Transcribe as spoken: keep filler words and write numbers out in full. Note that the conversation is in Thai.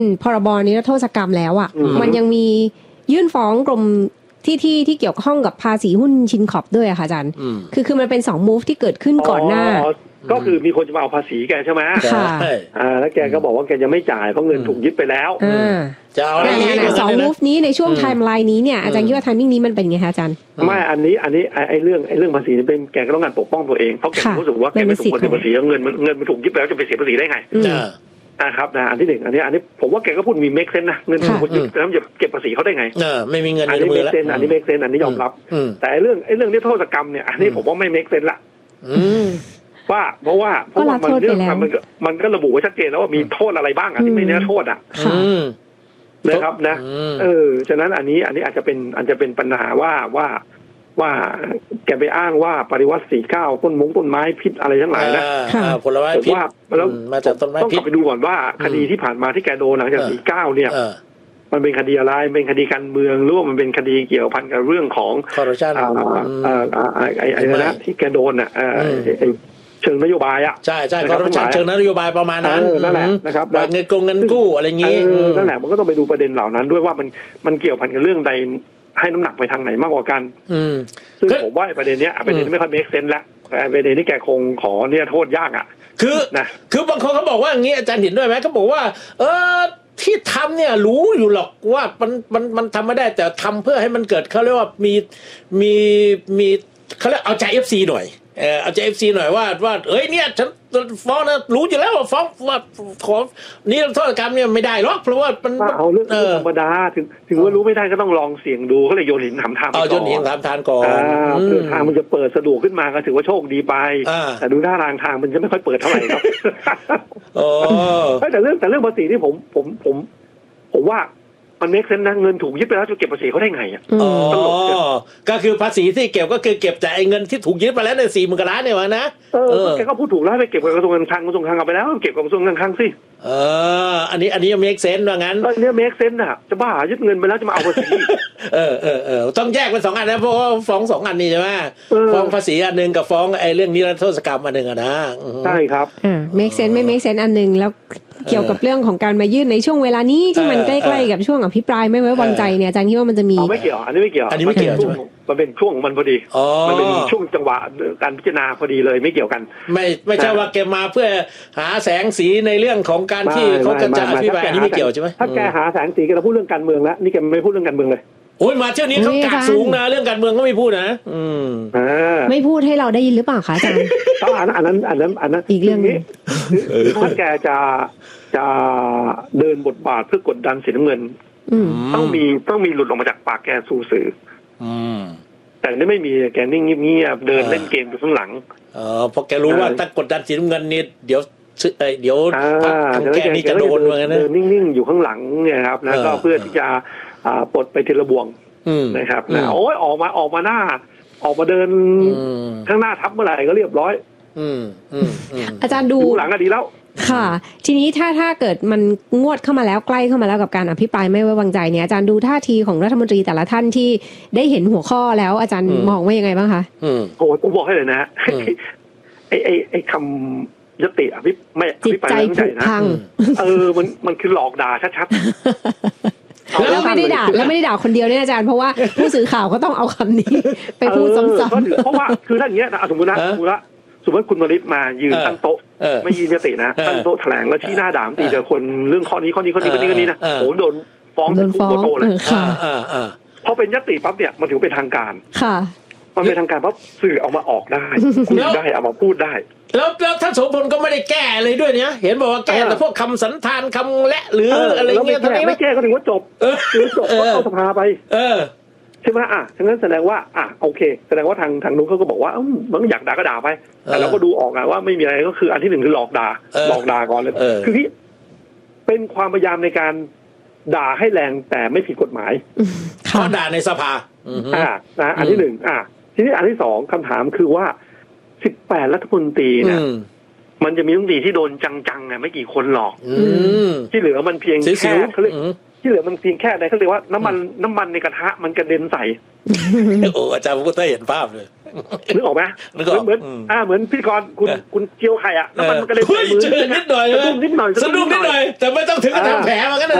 พรบนิรโทษกรรมแล้วอ่ะมันยังมียื่นฟ้องกรมที่ที่ที่เกี่ยวข้องกับภาษีหุ้นชินคอร์ปด้วยอะค่ะอาจารย์คือคือมันเป็นสองมูฟที่เกิดขึ้นก่อนหน้าก็คือมีคนจะมาเอาภาษีแกใช่ไหมค่ะอ่าแล้วแกก็บอกว่าแกจะไม่จ่ายเพราะเงินถูกยึดไปแล้วจะเอาอะไรสองมูฟนี้ในช่วงไทม์ไลน์นี้เนี่ยอาจารย์คิดว่าไทมิ่งนี้มันเป็นไงคะอาจารย์ไม่อันนี้อันนี้ไอ้เรื่องไอ้เรื่องภาษีนี่เป็นแกก็ต้องการปกป้องตัวเองเพราะแกรู้สึกว่าแกไม่ถูกเสียภาษีเงินมันเงินมันถูกยึดไปแล้วจะไปเสียภาษีได้ไงนะครับนะอันที่หนึ่งอันนี้อันนี้ผมว่าแกก็พูดมีเมคเซนนะเงินถูกยึดแล้วจะเก็บภาษีเขาได้ไงเออไม่มีเงินในมือแล้วอันนี้เมคเซนอันนี้ยอมรับแต่เรื่องไอ้เรื่องนิรโทษกรรมเนี่ยอันนี้ผมว่าไม่เมคเซนละว่าเพราะว่าเพราะว่ามันเรื่องมันก็มันก็ระบุไว้ชัดเจนแล้วว่ามีโทษอะไรบ้างอ่ะที่ไม่เนื้อโทษอ่ะนะครับนะเออฉะนั้นอันนี้อันนี้อาจจะเป็นอาจจะเป็นปัญหาว่าว่าว่าแกไปอ้างว่าปริวัติสี่เก้าต้นมงต้นไม้พิษอะไรทั้งหลายนะผลไม้พิษว่าแล้วมาจากต้นไม้พิษต้องกลับไปดูก่อนว่าคดีที่ผ่านมาที่แกโดนหลังจากสี่เก้าเนี่ยมันเป็นคดีอะไรเป็นคดีการเมืองหรือว่ามันเป็นคดีเกี่ยวพันกับเรื่องของคอร์รัปชันอ่าไอ้ไอ้ไอ้นะที่แกโดนอ่ะไอ้เชิงนโยบายอ่ะใช่ใช่คอร์รัปชันเชิงนโยบายประมาณนั้นนั่นแหละนะครับเงินกงเงินกู้อะไรอย่างงี้นั่นแหละมันก็ต้องไปดูประเด็นเหล่านั้นด้วยว่ามันมันเกี่ยวพันกับเรื่องใดให้น้ำหนักไปทางไหนมากกว่ากันซึ่งผมว่าประเด็นเนี้ยประเด็นนี้ไม่ค่อยเมคเซนส์แล้วประเด็นนี้แกคงขอเนี่ยโทษยากอ่ะคือนะคือบางคนเขาบอกว่าอย่างงี้อาจารย์เห็นด้วยไหมเขาบอกว่าเออที่ทำเนี่ยรู้อยู่หรอกว่ามันมันมันทำไม่ได้แต่ทำเพื่อให้มันเกิดเขาเรียกว่ามีมีมีเขาเรียกเอาใจ เอฟ ซี หน่อยเออเอาใจ เอฟ ซี หน่อยว่าว่าเอ้ยเนี่ยฉันฟ้องนะรู้อยู่แล้วว่าฟ้องว่าขอนี่โทษกรรมเนี่ยไม่ได้หรอกเพราะว่ามันเอาเรื่องธรรมดาถึงถึงว่ารู้ไม่ได้ก็ต้องลองเสี่ยงดูก็เลยโยนหินถามทางเอาโยนหินถามทางก่อนเพื่อทางมันจะเปิดสะดวกขึ้นมาก็ถือว่าโชคดีไปแต่ดูท่าทางทางมันจะไม่ค่อยเปิดเท่าไหร่ครับโอ้แต่เรื่องแต่เรื่องภาษีนี่ผมผมผมผมว่ามันเมคเซนส์นะเงินถูกยึดไปแล้วจะเก็บภาษีเขาได้ไงอ่ะอ๋อก็คือภาษีที่เก็บก็คือเก็บแต่ไอ้เงินที่ถูกยึดไปแล้วในสี่หมื่นกว่าล้านเนี่ยวะนะเออแกก็พูดถูกแล้วไปเก็บกับกระทรวงการคลังกระทรวงการคลังเอาไปแล้วเก็บกับกระทรวงการคลังสิเอออันนี้อันนี้เมคเซนส์ว่างั้นอันนี้เมคเซนส์อ่ะจะบ้ายึดเงินไปแล้วจะมาเอาภาษีเออเออเออต้องแยกเป็นสองอันนะเพราะว่าฟ้องสองอันนี่ใช่ไหมฟ้องภาษีอันนึงกับฟ้องไอ้เรื่องนิรโทษกรรมอันนึงอ่ะนะใช่ครับอ่าเมคเซนส์ไม่เมคเซนส์อันนึงแล้วเกี่ยวกับเรื่องของการมายื่นในช่วงเวลานี้ที่มันใกล้ๆกับช่วงอภิปรายไม่ไว้วางใจเนี่ยอาจารย์คิดว่ามันจะมีไม่เกี่ยวอันนี้ไม่เกี่ยวอันนี้ไม่เกี่ยวมันเป็นช่วงของมันพอดีมันเป็นช่วงจังหวะการพิจารณาพอดีเลยไม่เกี่ยวกันไม่ไม่ใช่ว่าแกมาเพื่อหาแสงสีในเรื่องของการที่เขาจะอภิปรายอันนี้ไม่เกี่ยวใช่ไหมถ้าแกหาแสงสีแกจะพูดเรื่องการเมืองแล้วนี่แกไม่พูดเรื่องการเมืองเลยโอ้ยมาเที่ยวนี้เขากาดสูงนะเรื่องการเมืองก็ไม่พูดนะอืมไม่พูดให้เราได้ยินหรือเปล่าคะอาจารย์อันนั้นอันนั้นอันนั้นอีกเรื่องนี้ถ้าแกจะจะเดินบทบาทเพื่อกดดันสีน้ำเงินต้องมีต้องมีหลุดออกมาจากปากแกสู่สื่อแต่นี่ไม่มีแกนิ่งเงียบๆเดินเล่นเกมอยู่ข้างหลังเออเพราะแกรู้ว่าถ้ากดดันสีน้ำเงินนี่เดี๋ยวเดี๋ยวแกนี่จะโดนเหมือนกันนะเดินนิ่งๆอยู่ข้างหลังเนี่ยครับนะก็เพื่อที่จะปลดไปทีละบวงนะครับนะโอ้ยออกมาออกมาหน้าออกมาเดินข้างหน้าทับเมื่อไหร่ก็เรียบร้อยอาจารย์ดูหลังก็ดีแล้วค่ะทีนี้ถ้าถ้าเกิดมันงวดเข้ามาแล้วใกล้เข้ามาแล้วกับการอภิปรายไม่ไว้วางใจเนี่ยอาจารย์ดูท่าทีของรัฐมนตรีแต่ละท่านที่ได้เห็นหัวข้อแล้วอาจารย์มองว่ายังไงบ้างคะโอ้ผมบอกให้เลยนะไอ้ไอ้ไอ้คำยติอภิไม่อภิปรายไม่ไว้วางใจนะเออมันมันคือหลอกด่าชัดๆแล้วไม่ได้ด่าแล้วไม่ได้ด่าคนเดียวเนี่ยอาจารย์เพราะว่าผู้สื่อข่าวก็ต้องเอาคำนี้ไปพูดซ้ำๆเพราะว่าคือถ้าอย่างเงี้ยนะสมมตินะสมมติว่าสมมติคุณวริศมายืนตั้งโต๊ะไม่ยืนยตินะตั้งโต๊ะแถลงแล้วชี้หน้าด่าตีแต่คนเรื่องข้อนี้ข้อนี้ข้อนี้ข้อนี้ข้อนี้นะโอ้โดนฟ้องเป็นคู่โตเลยพอเป็นยติปั๊บเนี่ยมันถือเป็นทางการค่ะมันเป็นทางการปั๊บสื่อเอามาออกได้คุยได้เอามาพูดได้แล้วแล้วท่านโสพลก็ไม่ได้แก้เลยด้วยเนี่ยเห็นบอกว่าแก้แต่พวกคำสันธานคำและหรืออะไรเงี้ยทำไมไม่แก้ก็ถือว่าจบคือจบก็เข้าสภาไปใช่ไหมอ่ะฉะนั้นแสดงว่าอ่ะโอเคแสดงว่าทางทางนู้นเขาก็บอกว่ามันอยากด่าก็ด่าไปแต่เราก็ดูออกอะว่าไม่มีอะไรก็คืออันที่หนึ่งคือหลอกด่าหลอกด่าก่อนเลยคือที่เป็นความพยายามในการด่าให้แรงแต่ไม่ผิดกฎหมายเขาด่าในสภาอ่านะอันที่หนึ่งอ่ะทีนี้อันที่สองคำถามคือว่าสิบแปดรัฐมนตรีเนี่ยมันจะมีรัฐมนตรีที่โดนจังๆอ่ะไม่กี่คนหรอกที่เหลือมันเพียงแค่เขาเรียกที่เหลือมันเพียงแค่ไหนเขาเรียกว่าน้ำมันน้ำมันในกระทะมันกระเด็นใส่โอ้อาจารย์ผมก็ได้เห็นภาพเลยนึกออกไหมเหมือนอ่าเหมือนพี่กรณ์คุณคุณเจียวไข่อ่ะน้ำมันมันก็เลยเฮ้ยเจอนิดหน่อยสะดุ้งนิดหน่อยสะดุ้งนิดหน่อยแต่ไม่ต้องถึงกับทำแผลมันก็